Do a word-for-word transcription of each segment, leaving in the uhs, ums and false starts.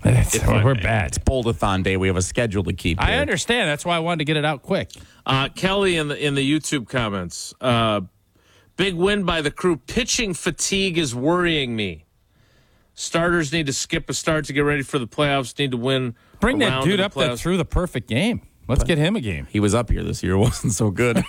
It's, I we're may. bad. It's Boldathon Day. We have a schedule to keep. I here. understand. That's why I wanted to get it out quick. Uh, Kelly in the in the YouTube comments. Uh, big win by the Crew. Pitching fatigue is worrying me. Starters need to skip a start to get ready for the playoffs. Need to win. Bring a that round dude in the up that playoffs. threw the perfect game. Let's get him a game. He was up here this year. It wasn't so good.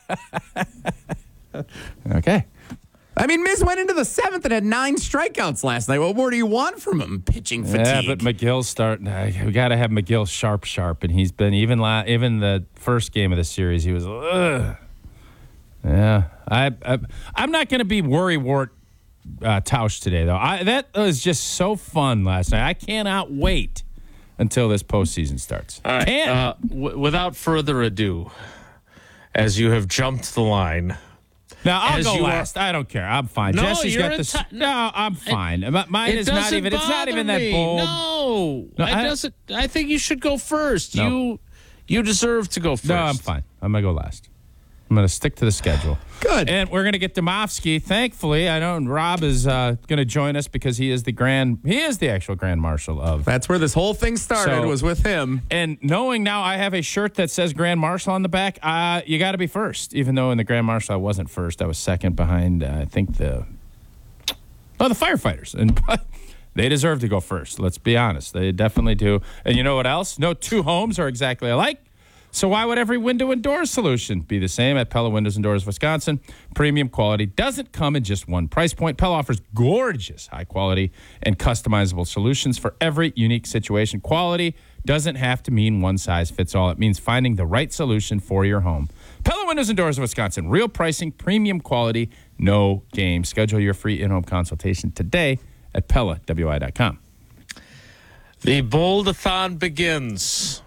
Okay. I mean, Miz went into the seventh and had nine strikeouts last night. What more do you want from him? Pitching fatigue. Yeah, but McGill's starting. Uh, we got to have McGill sharp, sharp, and he's been even la- even the first game of the series. He was. Ugh. Yeah, I, I I'm not going to be worry wart uh, Tausch today though. I that was just so fun last night. I cannot wait until this postseason starts. All right. Can't. Uh, w- without further ado, as you have jumped the line. Now I'll as go you last. I don't care. I'm fine. No, Jesse's you're got this. enti- no, I'm fine. M- Mine It is not doesn't even. It's not even bother that me. bold. No, No, it I- doesn't. I think you should go first. No. You you deserve to go first. No, I'm fine. I'm gonna go last. I'm gonna stick to the schedule. Good. And we're gonna get Domofsky. Thankfully, I know Rob is uh, gonna join us because he is the grand. He is the actual grand marshal of. That's where this whole thing started. So- was with him. And knowing now I have a shirt that says Grand Marshal on the back, uh, you got to be first. Even though in the Grand Marshal I wasn't first, I was second behind. Uh, I think the oh the firefighters, and they deserve to go first. Let's be honest, they definitely do. And you know what else? No two homes are exactly alike. So why would every window and door solution be the same at Pella Windows and Doors, Wisconsin? Premium quality doesn't come in just one price point. Pella offers gorgeous, high quality, and customizable solutions for every unique situation. Quality doesn't have to mean one size fits all. It means finding the right solution for your home. Pella Windows and Doors, Wisconsin. Real pricing, premium quality, no game. Schedule your free in-home consultation today at Pella W I dot com. The Boldathon begins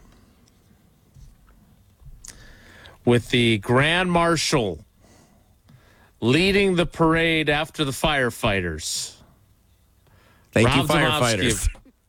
with the Grand Marshal leading the parade after the firefighters. Thank Rob you, firefighters. Domofsky.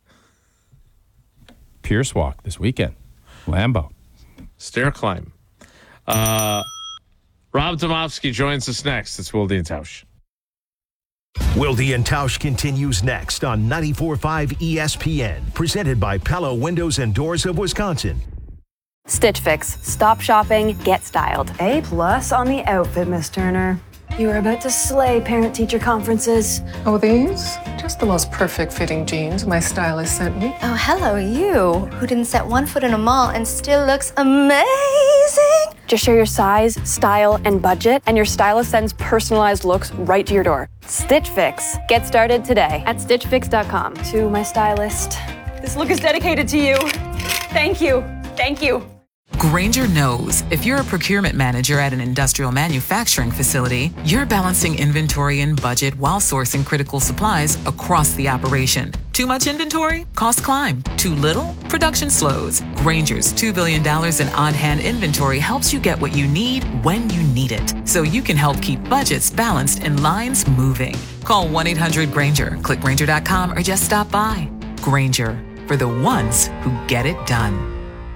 Pierce Walk this weekend. Lambeau. Stair climb. Uh, Rob Domofsky joins us next. It's Wilde and Tausch. Wilde and Tausch continues next on ninety-four point five E S P N, presented by Pella Windows and Doors of Wisconsin. Stitch Fix. Stop shopping, get styled. A plus on the outfit, Miss Turner. You are about to slay parent-teacher conferences. Oh, these? Just the most perfect fitting jeans my stylist sent me. Oh, hello, you, who didn't set one foot in a mall and still looks amazing. Just share your size, style, and budget, and your stylist sends personalized looks right to your door. Stitch Fix. Get started today at stitch fix dot com. To my stylist. This look is dedicated to you. Thank you. Thank you. Grainger knows if you're a procurement manager at an industrial manufacturing facility, you're balancing inventory and budget while sourcing critical supplies across the operation. Too much inventory? Costs climb. Too little? Production slows. Grainger's two billion dollars in on-hand inventory helps you get what you need when you need it, so you can help keep budgets balanced and lines moving. Call one eight hundred Grainger, click Grainger dot com, or just stop by. Grainger, for the ones who get it done.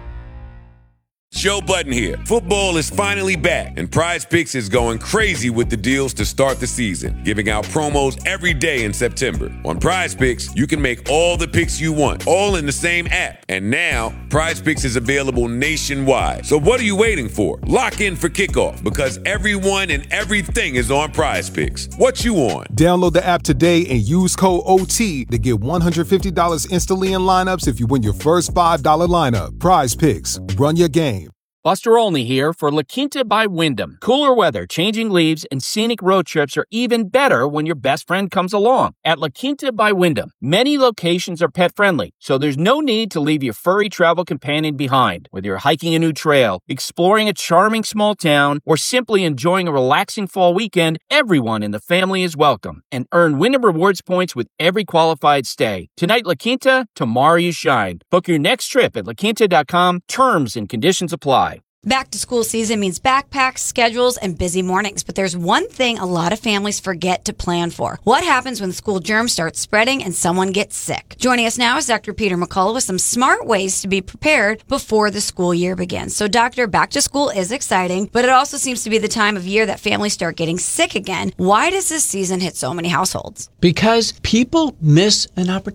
Joe Budden here. Football is finally back, and Prize Picks is going crazy with the deals to start the season, giving out promos every day in September. On Prize Picks, you can make all the picks you want, all in the same app. And now, Prize Picks is available nationwide. So what are you waiting for? Lock in for kickoff, because everyone and everything is on Prize Picks. What you on? Download the app today and use code O T to get one hundred fifty dollars instantly in lineups if you win your first five dollars lineup. Prize Picks. Run your game. Buster Olney here for La Quinta by Wyndham. Cooler weather, changing leaves, and scenic road trips are even better when your best friend comes along. At La Quinta by Wyndham, many locations are pet-friendly, so there's no need to leave your furry travel companion behind. Whether you're hiking a new trail, exploring a charming small town, or simply enjoying a relaxing fall weekend, everyone in the family is welcome. And earn Wyndham Rewards points with every qualified stay. Tonight, La Quinta, tomorrow you shine. Book your next trip at la quinta dot com. Terms and conditions apply. Back to school season means backpacks, schedules, and busy mornings. But there's one thing a lot of families forget to plan for. What happens when school germs start spreading and someone gets sick? Joining us now is Doctor Peter McCullough with some smart ways to be prepared before the school year begins. So, Doctor, back to school is exciting, but it also seems to be the time of year that families start getting sick again. Why does this season hit so many households? Because people miss an opportunity